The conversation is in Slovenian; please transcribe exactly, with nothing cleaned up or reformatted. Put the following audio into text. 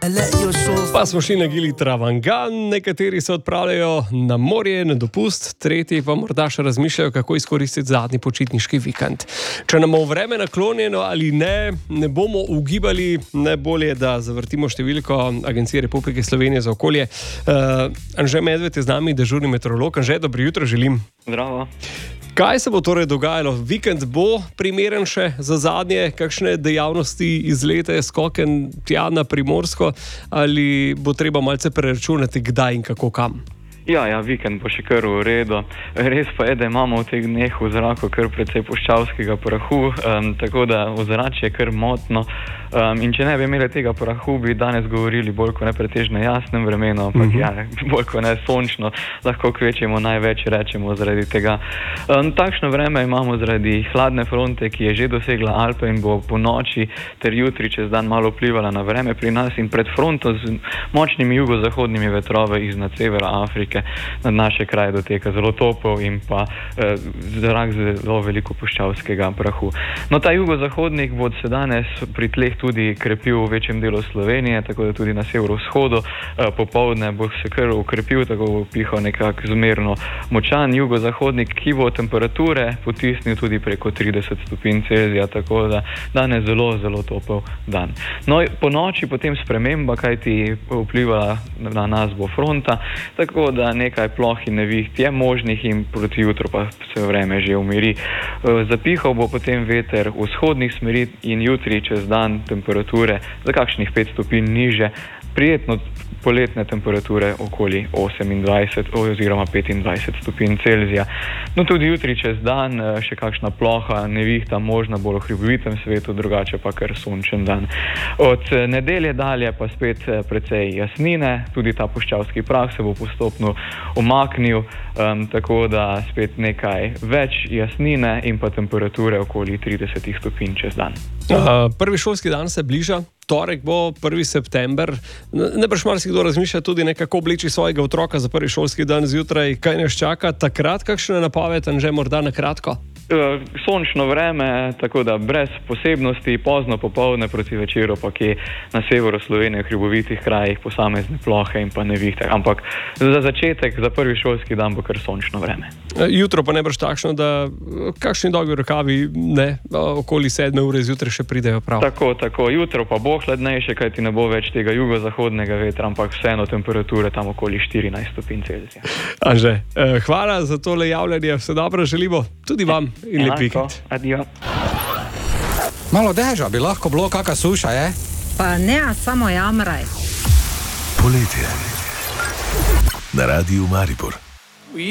Pa smo šli na Gili Travangan, nekateri se odpravljajo na morje, na dopust, tretji pa morda še razmišljajo, kako izkoristiti zadnji počitniški vikend. Če nam bo vreme naklonjeno ali ne, ne bomo ugibali, najbolje, da zavrtimo številko Agencije Republike Slovenije za okolje. Uh, Anže Medved je z nami, dežurni meteorolog. Anže, dobro jutro želim. Zdravo. Kaj se bo torej dogajalo? Vikend bo primeren še za zadnje kakšne dejavnosti, izlete, skoken tja na Primorsko, ali bo treba malce preračunati, kdaj in kako kam? Ja, ja, vikend bo še kar v redu. Res pa je, da imamo v teh dneh v zraku kar precej puščavskega prahu, um, tako da ozračje je kar motno. Um, in če ne bi imeli tega prahu, bi danes govorili bolj kot ne pretežno jasnem vremenu, ampak uh -huh. ja, bolj kot ne sončno, lahko kvečemo največ rečemo zaradi tega. Um, takšno vreme imamo zaradi hladne fronte, ki je že dosegla Alpe in bo po noči ter jutri čez dan malo vplivala na vreme pri nas, in pred fronto z močnimi jugozahodnimi vetrovi iznad severa Afrike nad naše kraje doteka zelo topel in pa eh, zrak zelo veliko puščavskega prahu. No, ta jugozahodnik bo se danes pri tleh tudi krepil v večjem delu Slovenije, tako da tudi na severovzhodu eh, popoldne bo se kar ukrepil, tako bo pihal nekako zmerno močan jugozahodnik, ki bo temperature potisnil tudi preko trideset stopinj Celzija, tako da danes zelo, zelo topel dan. No, po noči potem sprememba, kajti vplivala na nas bo fronta, tako da nekaj ploh in neviht je možnih in proti jutru pa se vreme že umiri. Zapihal bo potem veter vzhodnih smeri in jutri čez dan temperature za kakšnih pet stopinj niže, prijetno poletne temperature okoli osemindvajset oziroma petindvajset stopinj Celzija. No, tudi jutri čez dan še kakšna ploha, nevihta možna bolj v hribovitem svetu, drugače pa kar sončen dan. Od nedelje dalje pa spet precej jasnine, tudi ta puščavski prah se bo postopno umaknil, um, tako da spet nekaj več jasnine in pa temperature okoli trideset stopinj čez dan. Uh, prvi šolski dan se bliža. Torek bo prvi september. Najbrž marsikdo razmišlja tudi nekako obleči svojega otroka za prvi šolski dan zjutraj. Kaj nas čaka takrat? Kakšna napoved, Anže, morda na kratko? Uh, sončno vreme, tako da brez posebnosti, pozno popoldne proti večeru pa kje na severu Slovenije v hribovitih krajih posamezne plohe in pa nevihte. Ampak za začetek, za prvi šolski dan bo kar sončno vreme. Uh, jutro pa najbrž takšno, da kakšni dolgi rokavi ne, okoli sedme ure zjutraj še pridejo prav. Tako, tako. Jutro pa bo hladnejše, kajti ne bo več tega jugozahodnega vetra, ampak vseeno temperature tam okoli štirinajst stopinj Celzija. Anže, uh, hvala za tole javljanje, vse dobro želimo tudi vam. In lep vikend. Adijo. Malo deža bi lahko bilo, kakšna suša je? Pa ne, samo jamraj. Poletje na Radiu Maribor.